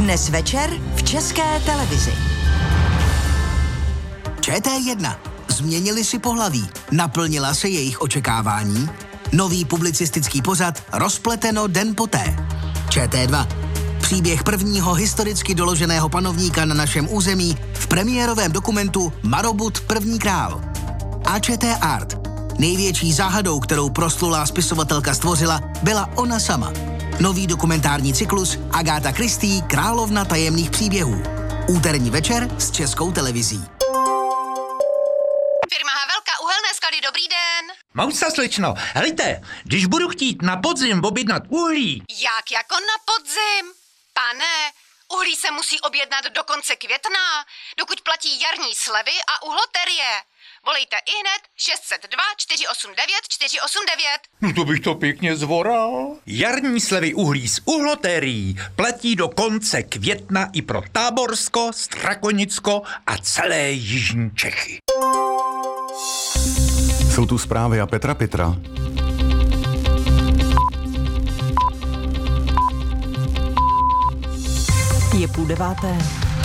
Dnes večer v České televizi. ČT1. Změnili si pohlaví. Naplnila se jejich očekávání? Nový publicistický pořad Rozpleteno den poté. ČT2. Příběh prvního historicky doloženého panovníka na našem území v premiérovém dokumentu Marobud první král. A ČT Art. Největší záhadou, kterou proslulá spisovatelka stvořila, byla ona sama. Nový dokumentární cyklus Agáta Christie, královna tajemných příběhů. Úterní večer s Českou televizí. Firma Havelka, uhelné sklady, dobrý den. Mousa, slečno, helejte, když budu chtít na podzim objednat uhlí. Jak jako na podzim? Pane, uhlí se musí objednat do konce května, dokud platí jarní slevy a uhloterie. Volejte ihned 602 489 489. No to bych to pěkně zvoral. Jarní slevy uhlí z uhlotérií platí do konce května i pro Táborsko, Strakonicko a celé jižní Čechy. Jsou tu zprávy a Petra Pitra. Je 8:30.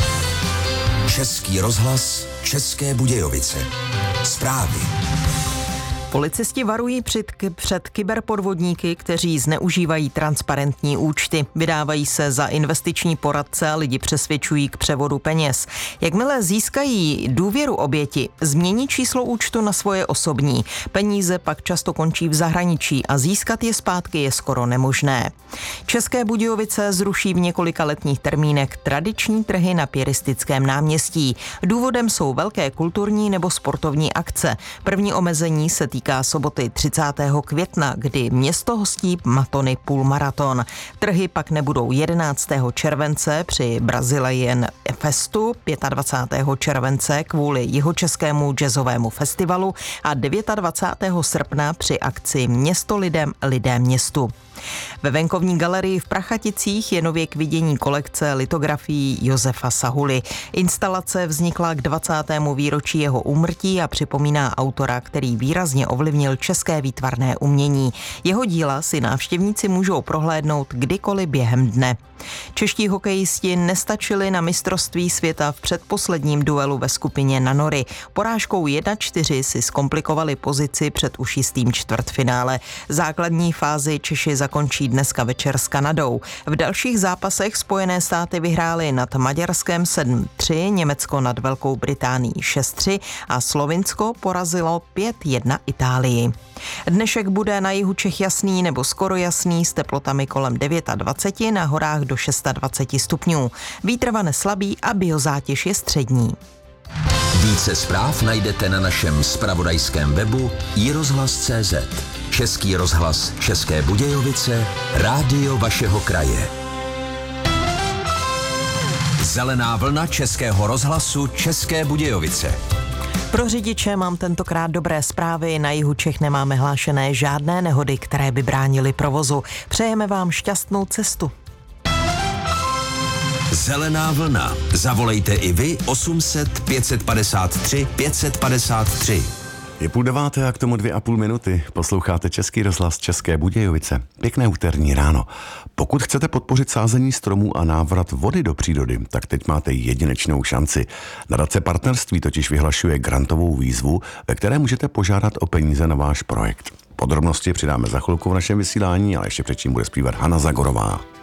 Český rozhlas, České Budějovice. Zprávy. Policisti varují před kyberpodvodníky, kteří zneužívají transparentní účty. Vydávají se za investiční poradce a lidi přesvědčují k převodu peněz. Jakmile získají důvěru oběti, změní číslo účtu na svoje osobní. Peníze pak často končí v zahraničí a získat je zpátky je skoro nemožné. České Budějovice zruší v několika letních termínech tradiční trhy na Pieristickém náměstí. Důvodem jsou velké kulturní nebo sportovní akce. První omezení se týká soboty 30. května, kdy město hostí Matony půlmaraton. Trhy pak nebudou 11. července při Brazilian Festu, 25. července kvůli jihočeskému jazzovému festivalu a 29. srpna při akci Město lidem, lidé městu. Ve venkovní galerii v Prachaticích je nově k vidění kolekce litografií Josefa Sahuly. Instalace vznikla k 20. výročí jeho úmrtí a připomíná autora, který výrazně ovlivnil české výtvarné umění. Jeho díla si návštěvníci můžou prohlédnout kdykoliv během dne. Čeští hokejisti nestačili na mistrovství světa v předposledním duelu ve skupině na nory. Porážkou 1-4 si zkomplikovali pozici před už jistým čtvrtfinále. Základní fázi Češi zakončí dneska večer s Kanadou. V dalších zápasech Spojené státy vyhrály nad Maďarskem 7-3, Německo nad Velkou Británií 6-3 a Slovinsko porazilo 5-1 Itálii. Dnešek bude na jihu Čech jasný nebo skoro jasný s teplotami kolem 29, na horách do 26 stupňů. Vítr vane slabý a biozátěž je střední. Více zpráv najdete na našem zpravodajském webu iRozhlas.cz. Český rozhlas České Budějovice, rádio vašeho kraje. Zelená vlna Českého rozhlasu České Budějovice. Pro řidiče mám tentokrát dobré zprávy. Na jihu Čech nemáme hlášené žádné nehody, které by bránily provozu. Přejeme vám šťastnou cestu. Zelená vlna. Zavolejte i vy 800 553 553. Je 8:30 a k tomu 2,5 minuty. Posloucháte Český rozhlas České Budějovice. Pěkné úterní ráno. Pokud chcete podpořit sázení stromů a návrat vody do přírody, tak teď máte jedinečnou šanci. Nadace Partnerství totiž vyhlašuje grantovou výzvu, ve které můžete požádat o peníze na váš projekt. Podrobnosti přidáme za chvilku v našem vysílání, ale ještě předtím bude zpívat Hana Zagorová.